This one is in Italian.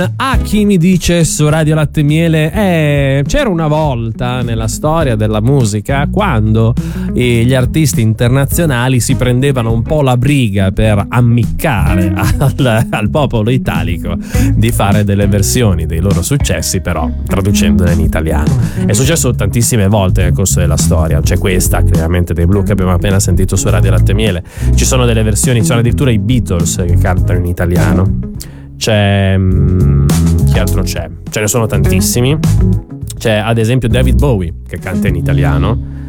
Chi mi dice su Radio Latte e Miele, c'era una volta nella storia della musica quando gli artisti internazionali si prendevano un po' la briga per ammiccare al popolo italico di fare delle versioni dei loro successi, però traducendole in italiano. È successo tantissime volte nel corso della storia. C'è questa chiaramente dei Blue che abbiamo appena sentito su Radio Latte e Miele, ci sono delle versioni, ci sono addirittura i Beatles che cantano in italiano. C'è chi altro c'è? Ce ne sono tantissimi. C'è ad esempio David Bowie che canta in italiano,